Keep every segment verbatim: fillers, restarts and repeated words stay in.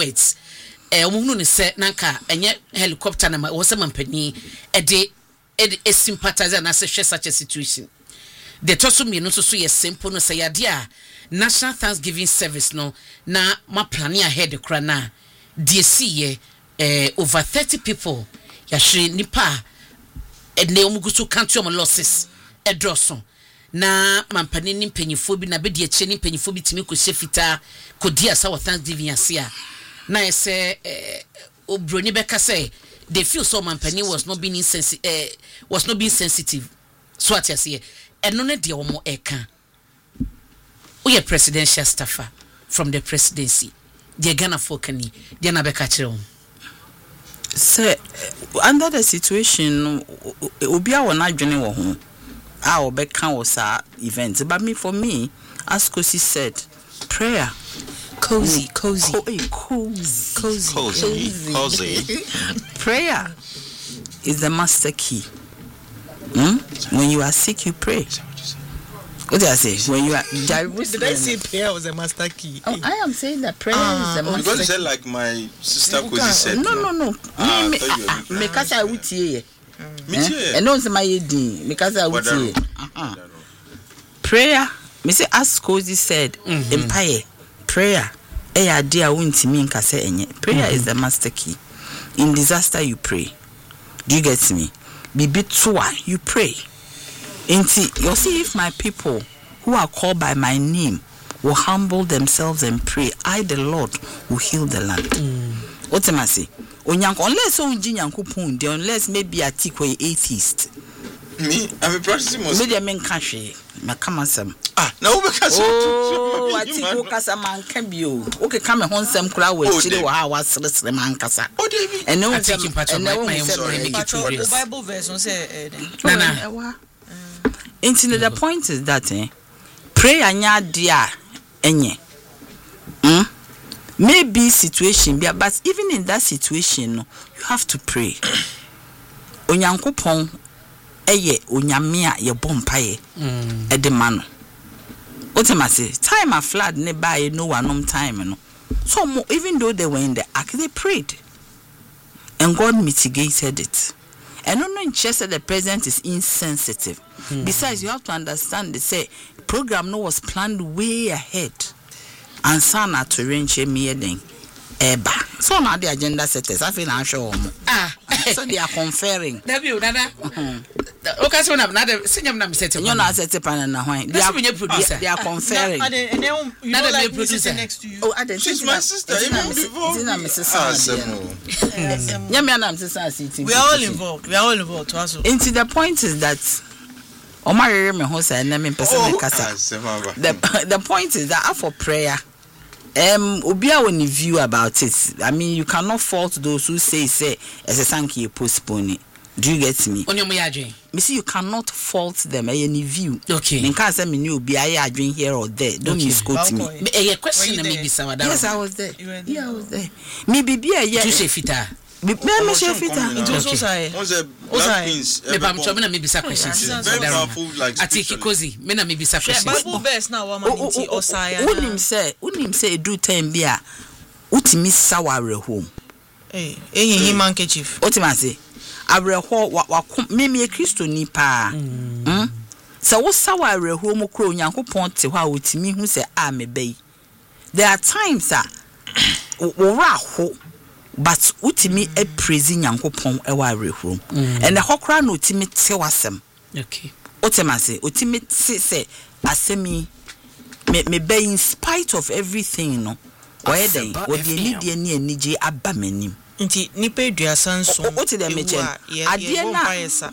words eh omuhunu ne se nanka enye helicopter na wo se mampani e de e sympathize na se hwe such a situation the toso me no so so ye simple no say yade a National Thanksgiving service no na ma plan ahead kra na de see eh over thirty people ya hwe nipa e ne omugusu count your losses e drosso na mampani ni mpanyifo bi na be de eche ni mpanyifo bi timi ko shefita ko dia sa Thanksgiving asia na ese eh obroni beka say they feel so mampani was not being insensitive eh, was not being sensitive so at say eno ne de omo eka we presidential staffer from the presidency the Ghana folkani the na beka kire say under the situation obi a wona adwene wo ho a obeka was a event but me for me as Kosi said prayer cozy cozy Co- cozy cozy cozy cozy prayer is the master key. Hmm? When you are sick you pray. What did I say? When you are Did I say prayer was a master key? Oh, I am saying that prayer Ah, is the oh, master because you key. said like my sister Kosi said. No, no, no. Ah, Me, I thought you were- me, me, kasa wutie. Me too. And no say my din. Me kasa wutie. Wadaro. Prayer. Me say as Kosi said, empire. Prayer. Eh idea wuntimi nka say enye. Prayer is the master key. In disaster you pray. Do you get me? Bibi toa you pray. Inti, you see if my people who are called by my name will humble themselves and pray, I the Lord will heal the land. What am I say? Unless unji unless maybe a tikwe atheist. Me, I'm a practicing Muslim. Maybe I mean country. Me come on some. Ah, now we can. Oh, I think o kasa man can be o. Okay, come home some kura we chile wa ha wasre man kasa. Oh, David. And no I take him part of my my sorry. The Bible verse on say Nana into the point is that eh prayer nya dia enye. Hmm? Maybe situation be but even in that situation no, you have to pray. Onyankopon eye onyame a ye bompaye mm e de mano otemase time a flood ne buy no one time no so mo, even though they were in the ark they prayed and God mitigated it. And no no said the president is insensitive. Mm. Besides you have to understand they say program no was planned way ahead and sana to arrange me then eba so now the agenda setters I feel I'm sure ah so they are conferring David nana okay so na na senyam na mesete you know set pan na hwan they are producer they are conferring and then you know like producer next to you. Oh I didn't. She's my sister even before. Dina Missus Ah, Sam yeah me am sister sitting We are all involved. We are all involved to us. into the point is that Omar me ho say na me person me kasa the the point is that for prayer um obia when you view about it I mean you cannot fault those who say say as a sanky postpone it. Do you get me? Onyo mo yadwen. Me see you cannot fault them any view. Okay. Me can say me knew be I adwin here or there. Don't Okay. misquote me. Me a question na me bisa wada. Yes, I was there. You were there. Yeah, I was there. Me bibi a yeah. Tu se fita. Me me me share fita. It was also say Once a Osai. black queens. Me pam cho me na me bisa questions. She's very powerful like Atiki Kozi, me na me bisa questions. Bible verse now one man inti Osai. Unim say, unim say do time bia. Utimi saware home. Eh, eh him handkerchief. Otima say areho wa me me Kristo ni pa. Mm. So wo saware home kro Onyankopon te ho a utimi hu say a me bai. There are times that wo ra ho but utimi e praise Nyankopon e wa areho. And the hokra no utimi te wasem. Okay. Otima say utimi te say asemi me me bai in spite of everything no. Why then wo de ni de ni anije aba manim. Nti nipa eduasa nso. What did they mention? Adie na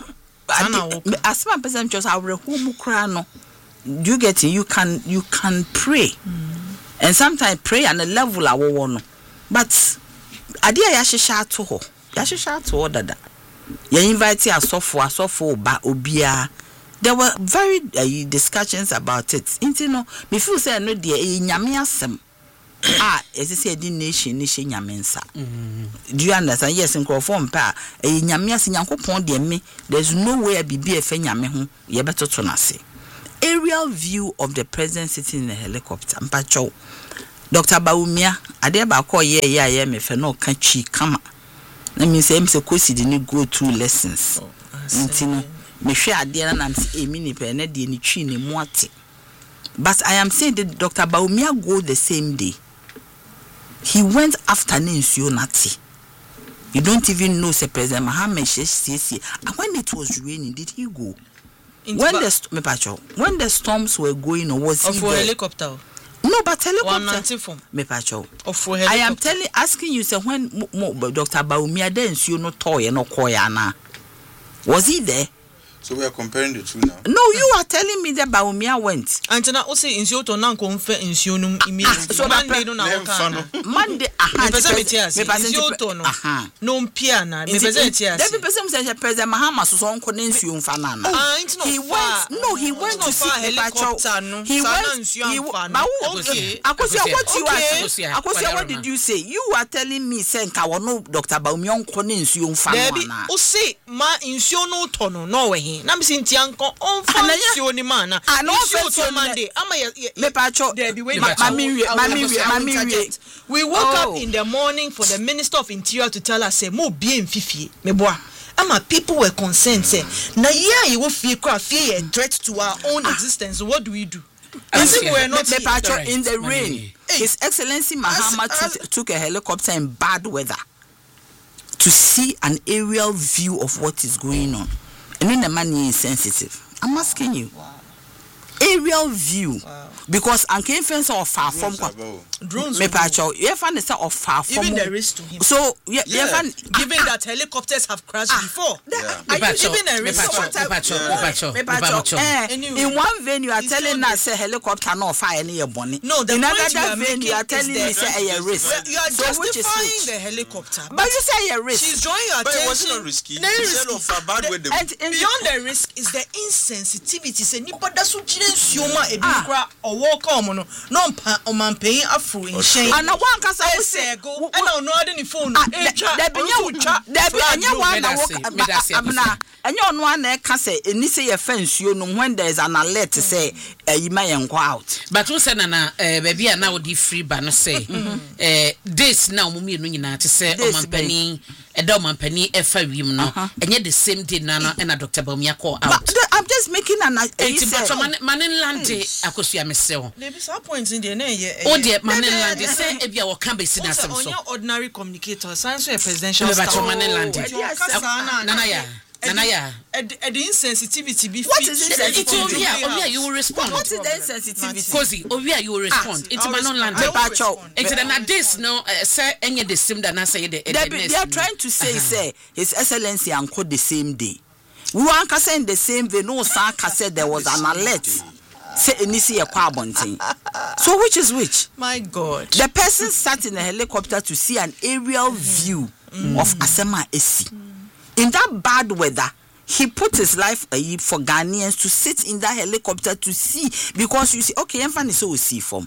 asma person just awerehom mu kra no. You get it? You can you can pray. Mm. And sometimes pray on a level a wo no. But adie ya hihya ato ho. Ya hihya ato ho dada. You invite asofo asofo ba obia. There were very uh, discussions about it. Inti no me feel say no de nyame asem. Ah, as I said, the nation, nation, Yamensa. Do you understand? Yes, in Crawford, pa, a Yamias in Yankopon, dear me, there's no way I be a Fenyamehu, ye better to say. Aerial view of the president sitting in a helicopter, Mpacho. Doctor Baumia, ade ba ko ye ye ye me fe no ka twi kama. Na me say me say kosi de ni go through lessons. Ntino me hwe ade na na me say emi ni pe na de ni twi ni mu ate. But I am saying that Doctor Baumia go the same day. He went after Nensio Nati. You don't even know say President Mohammed Sheikh. And when it was raining, did he go? When the st- when the storms were going on, was he there? Helicopter? No, but helicopter. Me pacho. I am telling, asking you, say when Doctor Baumia then you no toy no koyana. Was he there? So we are comparing the two now. No, you are telling me that Baumia went. Antina ose insio to nan konfe insio num immediately. So Monday no na waka. Monday aha. Me pese metias. Insio to no. Aha. No mpia na. Me pese metias. Dem pese say President Mahama so so nko na insio mfa na na. Ah, intino. He went. No, he went to see helicopter no. He went. He okay. Akosia, what you are? Akosia, what did you say? You are telling me say nka wono Doctor Baumia nko na insio mfa na na. O say ma insio no to no no we. Na me sinti anko onfa ni mana no to Monday ama me pacho mami mami mami we woke oh. up in the morning for the Minister of Interior to tell us say mo bien fifie me boa ama people were concerned say na yeah you feel cry fear a threat to our own existence. What do we do? As if we're not me pacho in the rain. His Excellency Mahama took, took a helicopter in bad weather to see an aerial view of what is going on. And then the money is sensitive. I'm asking you. Wow. Aerial view. Wow. Because I can't fence or far from drones. Me pacho, you find the of far from even the risk to him. So yeah, yeah. Find, given ah, that helicopters have crashed ah, before. Yeah. Are you even a risk? In one venue, you are telling us a helicopter no fire any your bonnet. No, the in another venue, you are telling me say a risk. You are justifying the helicopter. But you say a risk. She's drawing your attention. But it wasn't risky. Beyond the risk is the insensitivity. Say nipa da so chire nsuoma edukra owo ka omo no no mpa omanpen afro inshen ana wan kasa wo se go ana ono ade ni phone e twa da benya wutwa da bi anya wan na wo abna anya ono ana e ka say eni say ye fa nsuo no when there is an alert say ayima ye nko out but who say na na baby na wo di free ba no say eh this na omo mienu nyina te say omanpani Edo Mampani efa wiem no enye the same day na na na Doctor Baumia call out. I'm just making an idea. Manin lande akosua mesew. There be some points in there na ye. O de manin lande say e bia wo kan be sin asem so. Onye ordinary communicator science a presidential staff. Manin lande. Nana ya. Nana ya. The insensitivity be what is insensitivity? It's Ovia, Ovia you will respond. What is the insensitivity? Cozy, Ovia you will respond. It's Manon Land. It's the this no say any the same that na say the they are trying to say say His Excellency and code the same day. We want to say in the same way no Saka said there was an alert. Say inisi a kwabontin. So which is which? My God. The person sat in a helicopter to see an aerial view mm. of Asema Esi. Mm. In that bad weather, he put his life uh, for Ghanaians to sit in that helicopter to see because you see, okay, I'm so see from.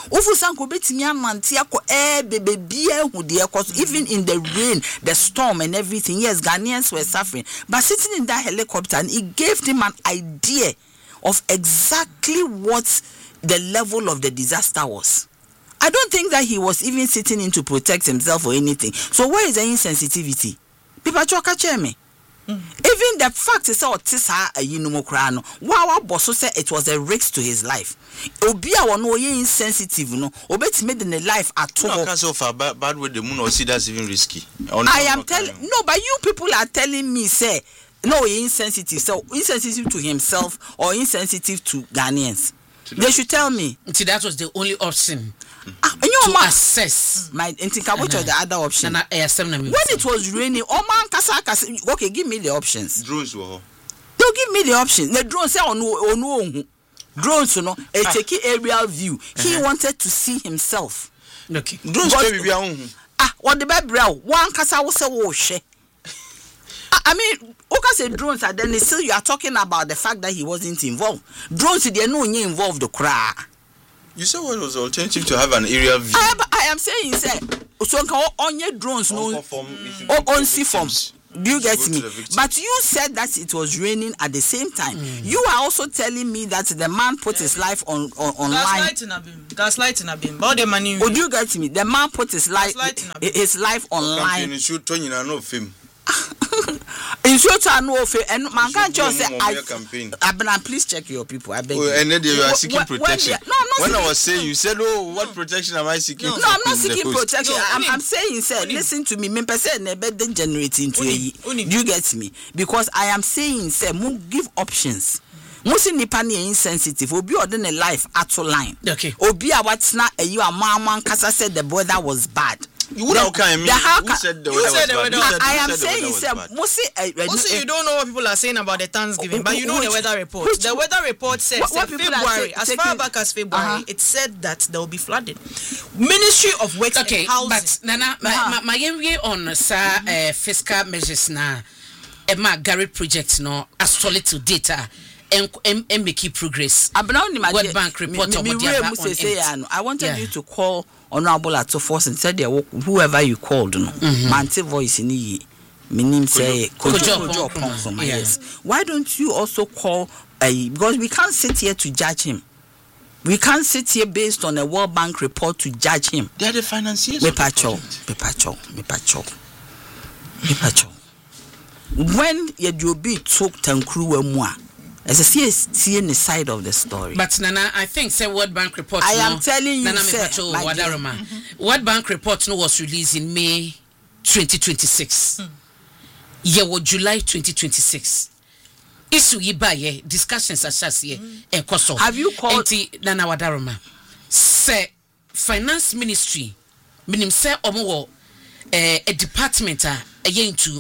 Even in the rain, the storm and everything, yes, Ghanaians were suffering. But sitting in that helicopter, and it gave them an idea of exactly what the level of the disaster was. I don't think that he was even sitting in to protect himself or anything. So where is the insensitivity? People choka me. Even the fact is that Tisa a Yinumokrano, wow, boss say it was a risk to his life. Obia wa no ye insensitive no, obet made in a life at all. No, so far bad, bad with the moon or see that's even risky. I am telling no, but you people are telling me say no he insensitive, so insensitive to himself or insensitive to Ghanaians. They should tell me. See, that was the only option. Ah, to assess my intika which was the other option. Nana, when it was raining, oh man, kasa kasa. Okay, give me the options. Drones were. Don't give me the options. The drones say oh no, oh no, drones no. A take aerial view. He uh-huh. wanted to see himself. Okay, drones baby ah, what the baby brow? One kasa was a wash. I mean, okay, say drones are then still you are talking about the fact that he wasn't involved. Drones they are no involved the cry. You said what was the alternative to have an aerial view? I, I am saying, say, so on your drones no on see forms. Do you get me? But you said that it was raining at the same time. Mm. You are also telling me that the man put yeah. his life on, on online. Gaslighting a bit. About the money. Would you get me? The man put his life his life online. In short, I know of it, and man can't just say, I Abena, please check your people. I beg you. And then you are seeking when, protection. When, no, I'm not when seeking, I was saying, you said, oh, what protection am I seeking? No, no I'm not seeking protection. No, I'm, I'm saying, sir, listen to me. Me person never then generating to you. Do you get me? Because I am saying, sir, mo give options. Most in Nippon insensitive. Obi ordinary life at line. Okay. Obi a what's not a you a mama kasa said the weather was bad. You would have kind of who said the weather was bad? I am saying, sir, Mosi, also you don't know what people are saying about the Thanksgiving, but you know the weather report. The weather report says what, what February, as far back as February, uh-huh. it said that there will be flooding. Ministry of Works okay, and Housing. But Nana, my my my on sa fiscal measures na, Emma Gary project no as solid to data. And, and make progress. World Bank report me, me, me, say, I wanted yeah. you to call Honorable Ato Force and said whoever you called, no, mm-hmm. Mante voice in the meaning say Kojo Kojo yes. Why don't you also call a because we can't sit here to judge him. We can't sit here based on a World Bank report to judge him. They are the financiers. Me pacho, me pacho, me pacho, me pacho. When Yeduobi took Tankru Emwa. As a C S T in the side of the story. But Nana, I think say World Bank report. I no, am telling you, Nana sir, Wadaroma. Mm-hmm. World Bank report no was released in May twenty twenty-six. Mm. Yeah, was July twenty twenty-six. Issue yibaye discussions such as here and koso. Have you called Nana Wadaroma? Say finance ministry, minim say omo a department a into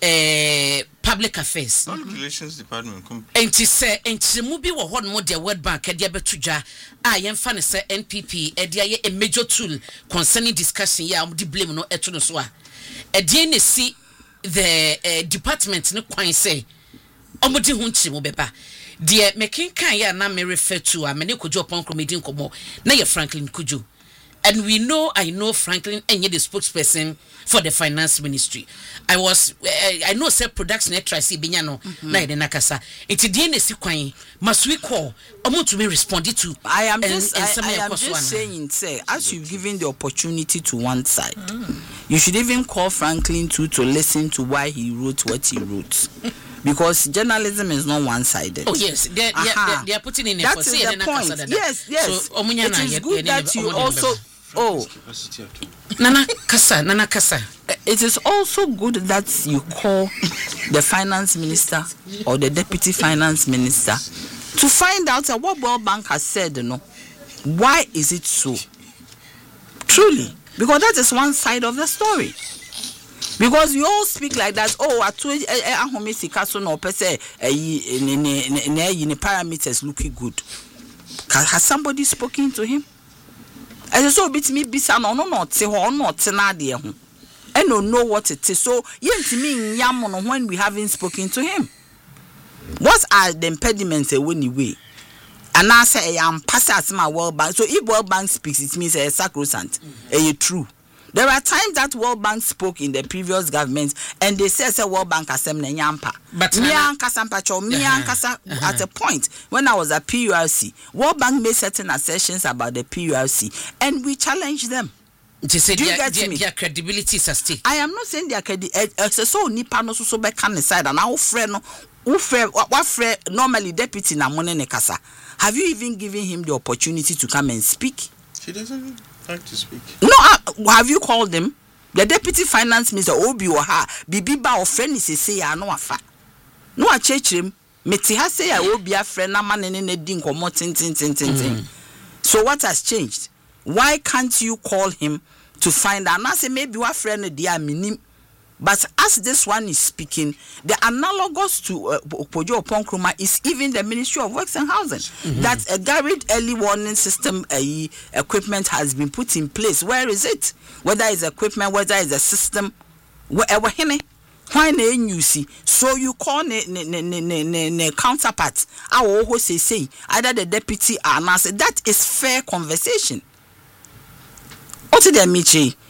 uh, public affairs. Public relations department. And to say, and to move be what more the World Bank at the Abetuja, I am funny say N P P, a major tool concerning discussion. Yeah, I'm the blame no etunoswa. A D N C the uh, department no quite say, Omodi Hunchi Mobeba. Dear making Kaya na me refer to a many Kujo upon comedian como, na ye Franklin Kujo. And we know, I know Franklin and you're the spokesperson for the finance ministry. I was, uh, I know self production at Tracy Binyano, na de Nakasa. It's a D N A sequence. Must we call? I want to be responded to. I am just, and, and I, I am just saying, say, as you've given the opportunity to one side, mm. you should even call Franklin too to listen to why he wrote what he wrote. Because journalism is not one-sided. Oh yes, they, they, they, they are putting in. That is the point. Yes, yes. So, it is good that you also. Oh, Nana Kasa, Nana Kasa. It is also good that you call the finance minister or the deputy finance minister to find out uh, what World Bank has said. You know, why is it so? Truly, because that is one side of the story. Because you all speak like that. Oh, I told you, I home Sikaso no per se, ne parameters looking good. Has somebody spoken to him? And so bit me bisa no no not say or not na de ho. I don't know what it is. So yentimi nyam when we haven't spoken to him. What are the impediments anyway? And I say I am pass my World Bank. So if World Bank speaks, it means it's sacrosanct. Mm-hmm. It's true. There are times that World Bank spoke in the previous government and they said say World Bank asem na nyampa. But me ankasampa cho me ankasa at a point when I was at P U R C, World Bank made certain assertions about the P U R C and we challenged them. To say their, their, their credibility is at stake. I am not saying their credibility. So nipa no so be can side and our friend no who friend what friend normally deputy na money ne kasa. Have you even given him the opportunity to come and speak? He doesn't like to speak. No, uh, have you called him? The deputy finance minister Obi Oha Bibi ba or friend is say ya no afa. No a church him. Meti ha say ya Obi a friend na man ne din komo tin tin tin tin tin. So what has changed? Why can't you call him to find out? And I say maybe your friend dia minim. But as this one is speaking, the analogous to Pojo uh, Ponkruma is even the Ministry of Works and Housing. Mm-hmm. That a garage early warning system uh, equipment has been put in place. Where is it? Whether it's equipment, whether it's a system, wherever hene. Why you see? So you call ne ne ne ne ne ne counterparts. I will always say say either the deputy or not. That is fair conversation. What did they meet?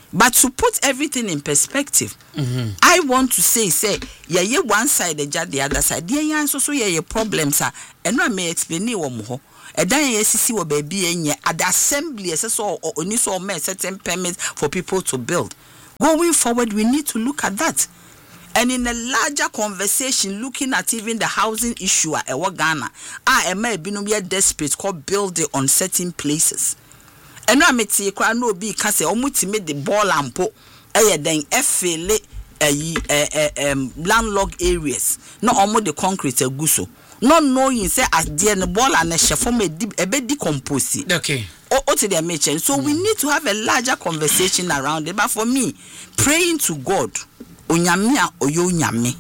But to put everything in perspective, mm-hmm. I want to say, say, yeah, yeah, one side, the other side. Yeah, yeah, so so yeah, yeah, problems are, and I may explain you more. And then yes, see what baby and at the assembly, as so or only so may certain permits for people to build. Going forward, we need to look at that. And in a larger conversation, looking at even the housing issue at Ghana, I may be no be desperate called building on certain places. And I met you cry no be case almost made the ball and po eh then efele eh um landlocked areas. No almost the concrete a guso. Not knowing say as the ball and a chefom a bit decompose. Okay. Or to their mention. So we need to have a larger conversation around it. But for me, praying to God, Onyamia oyo nyame.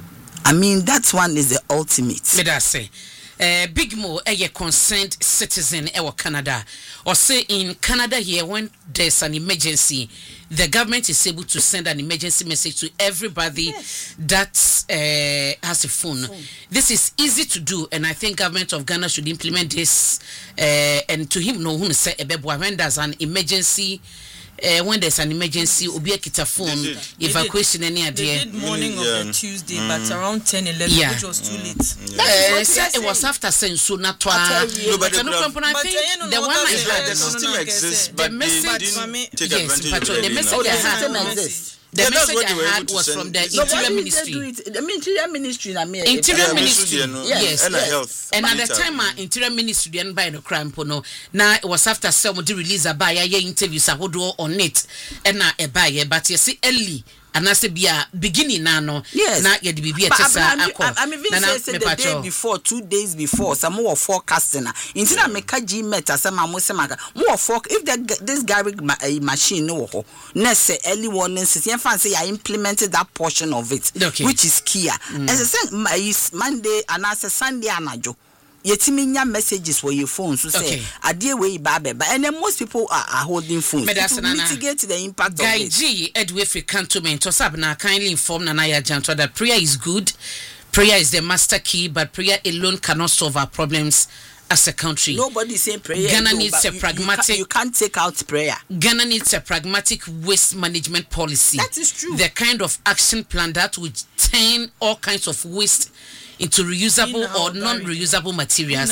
I mean that one is the ultimate. Let us say. Uh, Big Mo, a concerned citizen in Canada, or say in Canada here, when there's an emergency, the government is able to send an emergency message to everybody yes. that uh, has a phone. phone. This is easy to do, and I think government of Ghana should implement this. Uh, and to him, no one say when there's an emergency. Uh, when there's an emergency, obi akita phone evacuation any idea. They did morning of yeah. the Tuesday, mm. but around ten eleven, yeah. which was too late. Mm. Uh, so it was after saying so not to. No, but I think the one is like the system exists, but the message, didn't take yes, advantage of it. The message now. exists. The yeah, message I had to was send. from the So Interior why Ministry. did they do it? The Interior Ministry, I mean, Interior yeah, Ministry, no. yes, yes, and yes. health. And at the time, our Interior Ministry didn't buy no crime, no. Now it was after somebody release a buy a interviews I would do on it, and now a buyer, but you see early. And I say, be a beginning now. Yes. Now you be a test. I'm even saying the day before, two days before, some more forecasting. Instead of make a G meta, some more more for if the this Garrick machine no necessary early warning system. Fancy I implemented that portion of it, okay. which is key. Mm. As I said, Monday and as a Sunday anajo. Yetiminya messages for your phone so say adie we babe but and then most people are, are holding phones to mitigate the impact Guy of it. G Edwefe Cantonment to sabna kindly inform Nanaya Janto that prayer is good, prayer is the master key, but prayer alone cannot solve our problems as a country. Nobody say prayer. Ghana no, needs a you, pragmatic. You, can, you can't take out prayer. Ghana needs a pragmatic waste management policy. That is true. The kind of action plan that would turn all kinds of waste into reusable or non-reusable materials.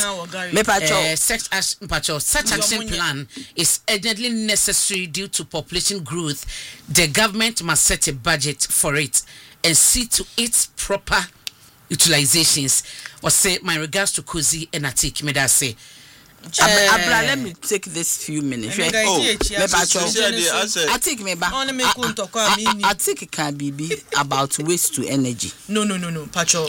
Uh, such, as, such action plan is urgently necessary due to population growth. The government must set a budget for it and see to its proper utilizations. Or say my regards to Kozi and Atik Medase. Uh, Abra, let me take this few minutes. Right? Oh, I take me back. I think can be about waste to energy. No, no, no, no. Pacho.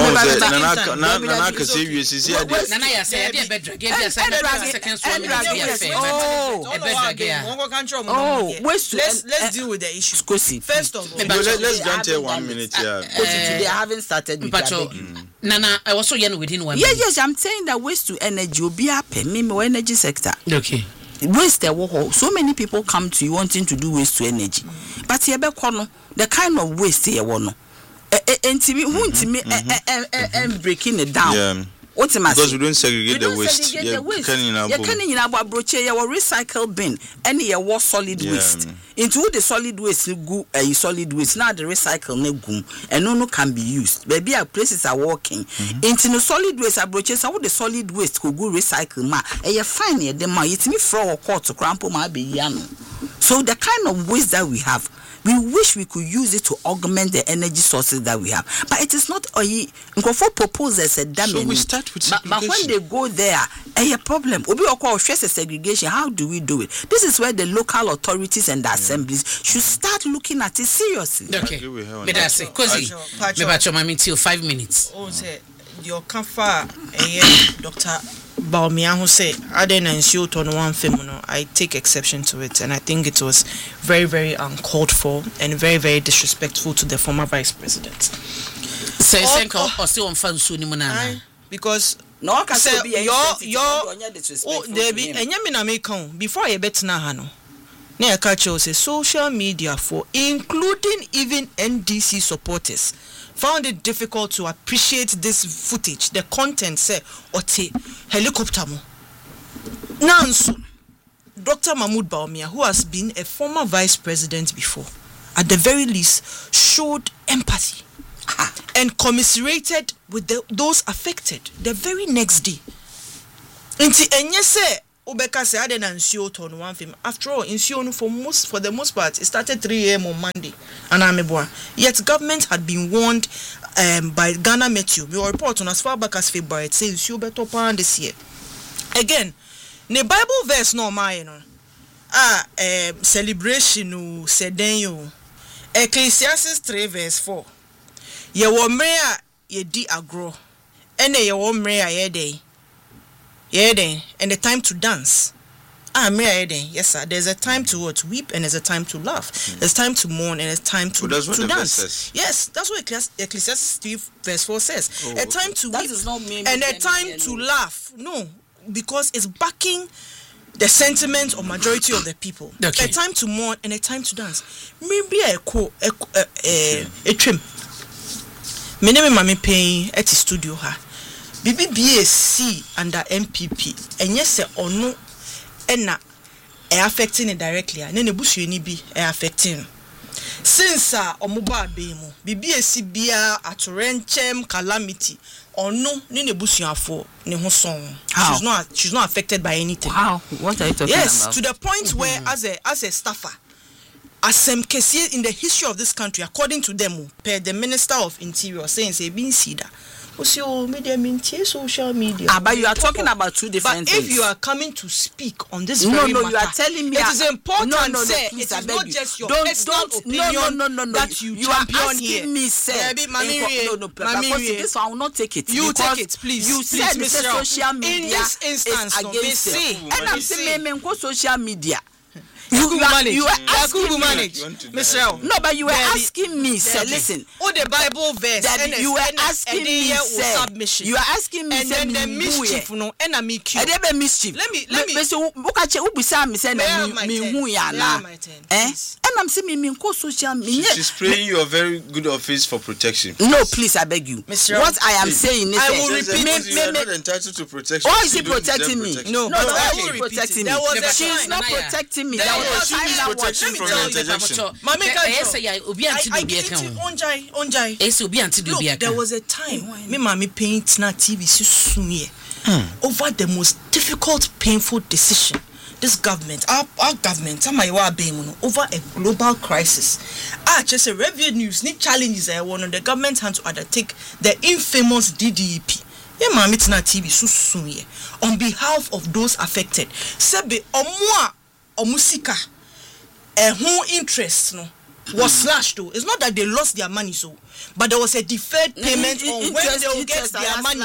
Oh, waste to let's let's deal with the issue. First of all, let's grant her one minute. Yeah, today I haven't started. Pacho, Nana, I was so young within one. Yes, yes, I'm saying that waste to energy will be up. Me, my energy sector. Okay. Waste the so many people come to you wanting to do waste to energy, but here the kind of waste here one. And to me, who to me, and breaking it down. Yeah. What's my because we don't segregate we the waste. Segregate yeah, the waste. Can you you can you know broche you recycle bin and you was solid yeah. waste. Into the solid waste you go a solid waste now the recycle ne gum and no no can be used. Baby our places are working. Mm-hmm. Into the solid waste broche so the solid waste could go recycle ma e you fine here the ma it me from or court to crampo ma be yano. So the kind of waste that we have, we wish we could use it to augment the energy sources that we have. But it is not a proposals a damn. So we start with segregation. But, but when they go there, a problem. Obi okwa stress segregation. How do we do it? This is where the local authorities and the yeah. assemblies should start looking at it seriously. Okay. But I say, Kozi, me bacho mami till five minutes. Oh, say your kafa, Doctor Baumia who say I didn't shoot on one film, no, I take exception to it, and I think it was very, very uncalled for and very, very disrespectful to the former vice president. So you think or still on fun soon because no can say be your your oh there be enyame na me kan before you bet na ha no na e ka say social media for including even N D C supporters found it difficult to appreciate this footage, the content say ote helicopter mo nanso Doctor Mahmoud Bawumia, who has been a former vice president before, at the very least, showed empathy and commiserated with the, those affected the very next day. Inti enye se Obeka se ade na nsuo to no one film. After all, nsuo no for most for the most part it started three a m on Monday. And ameboa. Yet government had been warned um, by Ghana Meteo. We report on as far back as February. It says nsuo beto pan this year. Again, ne Bible verse no my no. Ah, um, celebration no seden yo. Ecclesiastes three verse four. Ye wo mre a ye di agro. Ene ye wo mre a ye dey. Yeah, then, and the time to dance. Ah, me, yes, sir. There's a time to what? Weep, and there's a time to laugh. Mm. There's time to mourn, and there's time to, oh, to dance. Yes, that's what Ecclesiastes three verse four says. Oh, a time to that weep, is not me and a time to laugh. No, because it's backing the sentiment of majority of the people. Okay. A time to mourn and a time to dance. Maybe a co a a a trim. Me name mami paying at the studio ha. B B B A C under M P P and yes se ono ena e affecting it directly and then ebusuani bi e affecting since uh, omoba be mu B B A C bia atorenchem calamity ono ne nebusuafo ne ho son. She's not she's not affected by anything. How? What are you talking yes, about? Yes, to the point mm-hmm. where as a as a staffer Asem Kesie in the history of this country, according to them, per the Minister of Interior, saying say bin sida. What's your media mean? Social media. Ah, but you are talking about two different but things. If you are coming to speak on this no, very no, matter, you are telling me it is important. No, no, no, say, please, it is not just your don't, personal don't, opinion no, no, no, no, that you, you champion are asking here. me, sir. Baby, mami, no, no, because this one I will not take it. You take it, please. You please, said Mister social media in this instance, is against no, it. And I'm saying, me me social media. You, you, manage. you are asking you me, manage. Mister No, but you were Daddy. asking me, sir. Listen. Oh, the Bible verse. Daddy, you were asking me, sir. You are asking me, and then the mischief, no, and I make you. And then mischief. Let me, let me. Mister Ukache, Ubisa, me say me who ya na. Eh? And I'm saying me me social media. She's praying you a very good office for protection. No, please, I beg you. Mister What I am saying is, I will repeat. You are not entitled to protection. Why is he protecting me? No, no, I will repeat. Protecting me. She's not protecting me. She's protecting from the interjection. Mami, Onjai, Onjai. Look, there was a time me mami paint na T V susunye over the most difficult, painful decision. This government, our, our government, over a global crisis. Ah, just a revenues, need challenges. I want the government had to undertake the infamous D D E P. Yeah, mami tina T V susunye on behalf of those affected. Sebe omwa omusika. A whole interest no was slashed though. It's not that they lost their money so, but there was a deferred payment mm, on interest, when they will get their money.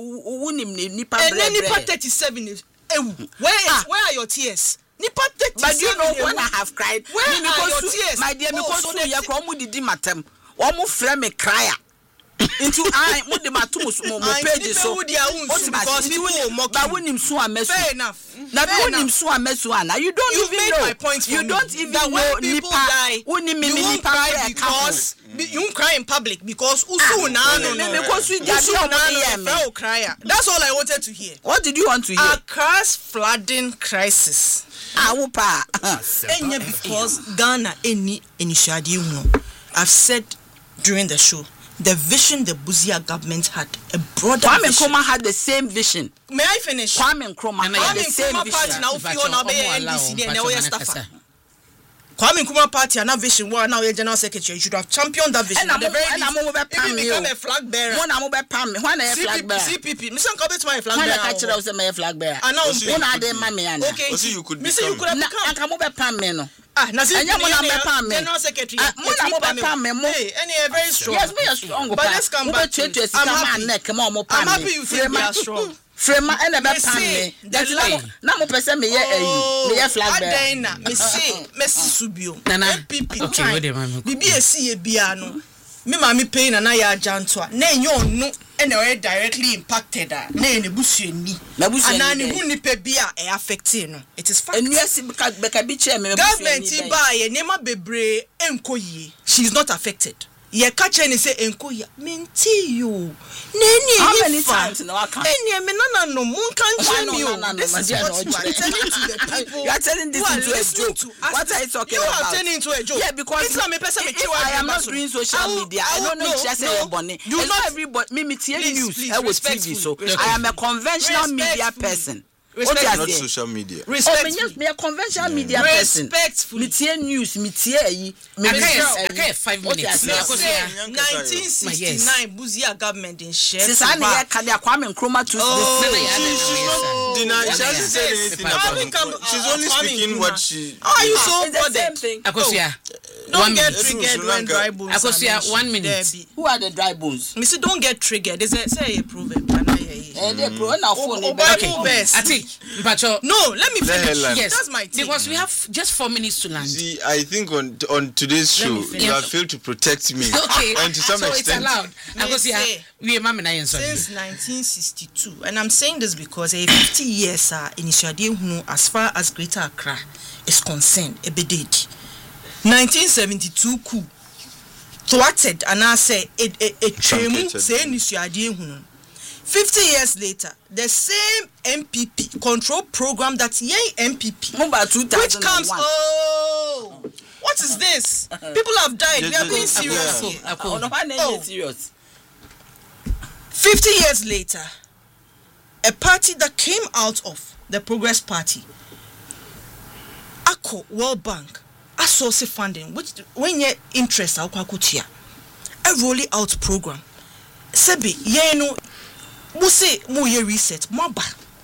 And then Nipa thirty-seven is where is ah. where are your tears? Nipa thirty-seven. But you know when I have cried, where are your tears? My dear, because oh, so you are didi matem. Omo frame me cry. Into I mo de matumus mo mo page so. Because people will mock you. Fair enough. Now you so amesu you don't you even made know. My point you me. don't even that know when people nipa, die. You won't cry because mm. you won't cry in public because usu na no no. Because we just no cry. That's all I wanted to hear. What did you want to hear? Accra's flooding crisis. Awupa. Enya because Ghana any initiative no. I've said during the show. The vision the Buzia government had, a broader Kwame vision. Nkrumah had the same vision. May I finish? Kwame Nkrumah had the same vision. Party now feel now be N D C there now you staffer. Kwame Nkrumah party and vision war now general secretary. You should have championed that vision. And the very least, if you become a flag bearer. One am be pam me. One a flag bearer. C P P. Mister Nkobe to my flag bearer. One catch us say my flag bearer. And now one a dey mama yana. Okay. You could Mister you could have become. And come be pam me no. Ah, na see general secretary. Mo na mo be pam me mo. Hey, any very strong. Yes, me is strong. But let's come back. I'm happy. I'm happy you feel me are strong. Frema and a bad pan. That's like now, person me a flag bearer. Adena, me say, Messi Subio, Nana, P P, okay, B B S C a piano. Me mami pain and I are jantua. Nay, you no, and they directly impacted. Nay, the bush and me. And I wouldn't pay beer affecting. It is fact. And yes, because Becca Biche, government by a Nema Bebre Enkoye. She is not affected. ye catch any say enko ya menti you neni how many times no aka eni me na no mun kan shame you this is what you are telling to the people you are telling this into a joke what are you talking you about you are turning into a joke yeah because it's not me person me if I am not doing social media I don't know just say bonny you not everybody me me news I was T V so I am a conventional media person. Not social media. Respectfully. Oh, me a conventional media person. Respectfully. Me tie news, me tie yi. Me okay, five minutes. nineteen sixty-nine Buzia government in share. Since I near Kadia Kwame Nkrumah to the Dina, she hasn't said anything about it. She's only speaking what she. Are you so bothered? Akosia. Don't get triggered when dry bones. Akosia, one minute. Who are the dry bones? Me say don't get triggered. There's a say a proverb. Eh, they pro na phone. Okay. I think, Mpacho. No, let me finish. Yes, that's my thing. Because we have just four minutes to land. See, I think on on today's show you have failed to protect me. Okay. And to some so extent, it's allowed. Akosia, we are mama na yenso. Since nineteen sixty-two, and I'm saying this because a fifty years uh, initiative as far as Greater Accra is concerned, a bedage. nineteen seventy-two coup. Thwarted and I say a a a tremu say initiative. fifty years later, the same M P P control program that yay M P P, which comes, oh, what is this? People have died. We are being serious. Oh, serious. fifty years later, a party that came out of the Progress Party, Ako World Bank, a source of funding, which when your interest are a rolling out program. Sebi, ye no. Mu say mu ye reset maba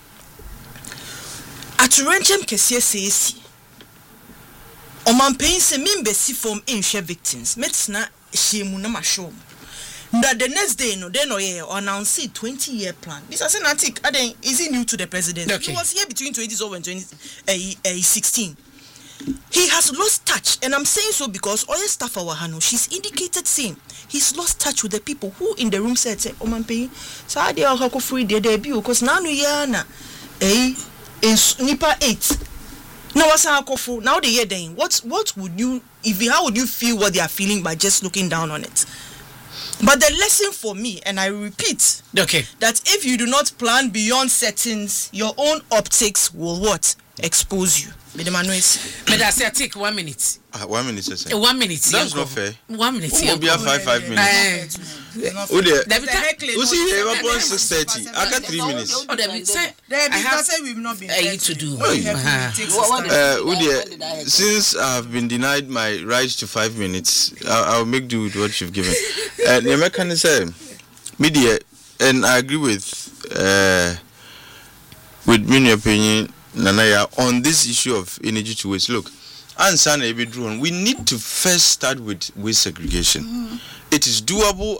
aturenchem kese sesi omampen se membesi form inhwe victims metna shemu na mahwom that the next day no they no ye announce twenty year plan. This is an article aden is he new to the president. Okay. He was here between twenty twelve and twenty sixteen. He has lost touch, and I'm saying so because oil staff our Hano, she's indicated same. He's lost touch with the people who in the room said, "Oh man, pay. So I did how free their debut because now no yana, eh, is nipa eight. Now what's our kofu? Now they hear then. What what would you if how would you feel what they are feeling by just looking down on it? But the lesson for me, and I repeat, okay, that if you do not plan beyond settings, your own optics will what expose you. But I say take one minute. Uh, one minute, sir. One minute. That's not fair. One minute. We'll be at five five minutes. Oh dear. We see here upon six thirty. I got three minutes. Oh, there say I have say we've not been uh, to do. Uh, oh dear. Since I've been denied my right to five minutes, I'll, I'll make do with what you've given. Uh, the American say media, and I agree with uh, with many opinion. Nanaya, on this issue of energy to waste, look, we need to first start with waste segregation. Mm. It is doable,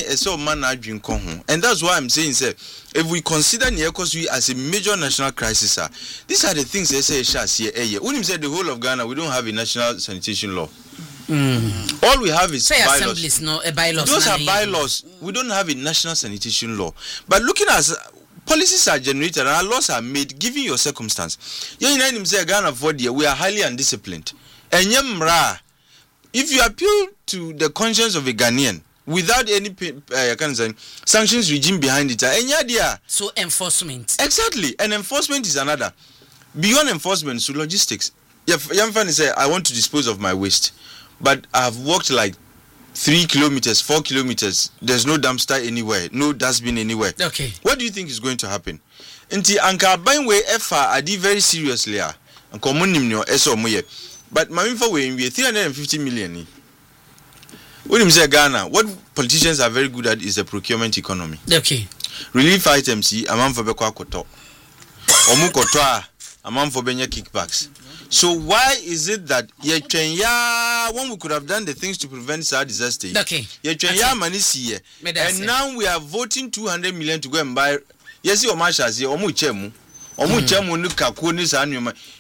and that's why I'm saying, sir, if we consider Nyekosui as a major national crisis, sir, these are the things they say. When you say the whole of Ghana, we don't have a national sanitation law. Mm. All we have is say bylaws. No, a bylaws. Those are bylaws. We don't have a national sanitation law. But looking at policies are generated and our laws are made given your circumstance. We are highly undisciplined. And if you appeal to the conscience of a Ghanaian without any uh, sanctions regime behind it, so enforcement. Exactly. And enforcement is another. Beyond enforcement, so logistics. Young fan say, I want to dispose of my waste, but I've walked like Three kilometers, four kilometers. There's no dumpster anywhere, no dustbin anywhere. Okay. What do you think is going to happen? Inti anka banwe efa adi very seriously ah. Anko monimnyo eso moye. But mamifo we we three hundred fifty million. When you say Ghana, what politicians are very good at is the procurement economy. Okay. Relief items, amam for bekwa koto. Omu koto a amam for benya kickbacks. So why is it that when we could have done the things to prevent sad disaster? Okay. And now we are voting two hundred million to go and buy. Yes, your marshals here, omu chemu, omu chemu nuka kuni sa anyuma.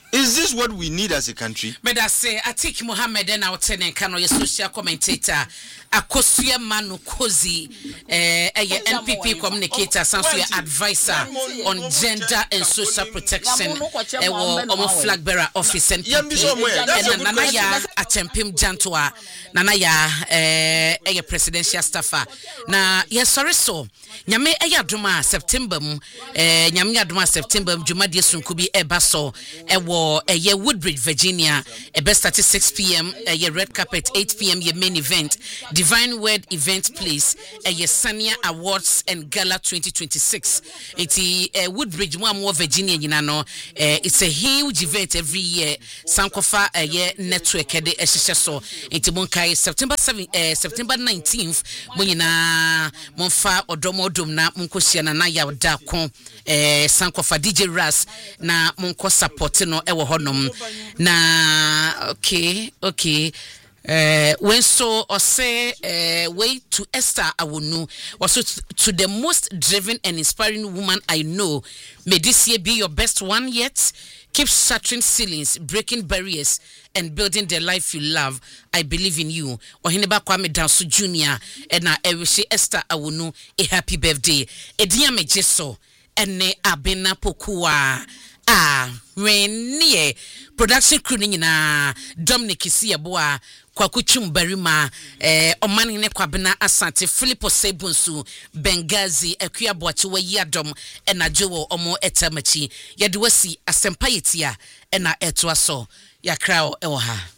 Is this what we need as a country? But I say, I take Mohammed and our tenant, Kano, your social commentator, a Kosia Manu Kozi, a N P P communicator, some advisor on gender and social protection, a flag bearer office and Nanaya, a Champim Jantua, Nanaya, a presidential staffer. Now, yes, sorry, so Yame Ayaduma, September, Yamia September, Jumadia Sunkubi, Ebaso, a a year Woodbridge, Virginia, a best at six p.m. a year red carpet, eight p.m. your main event, Divine Word event place, a year Sania Awards and Gala twenty twenty-six. It's a Woodbridge, one more Virginia, you know, it's a huge event every year. Sankofa a year network at the so it's Monkai September seventh, uh, September nineteenth, Munina Monfa or Domodum na Munkosiana Naya Dako, Sankofa D J Ras na Munko supportino ewo honom na okay okay uh, when so or say uh, way to Esther Awonu also to, to the most driven and inspiring woman I know. May this year be your best one yet. Keep shattering ceilings, breaking barriers, and building the life you love. I believe in you. Ohineba Kwame Danso Junior and na Ewishi Esther Awonu a happy birthday. Edia mejeso ene abena pokua. Ah, Renie production crew na Dominic Isiaboa Kwakuchum Barima eh Omani ne Kwabena Asante Philippo Sebunsu Bengazi Ekuya Boachiwa Yadom ena Jowo Omo Etamachi Yadwasi Asempa Yetia ena Etwaso Yakrao Ewoha.